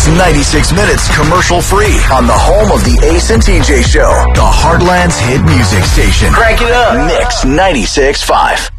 96 minutes commercial-free on the home of the Ace and TJ Show, the Heartland's hit music station. Crank it up. Mix 96.5.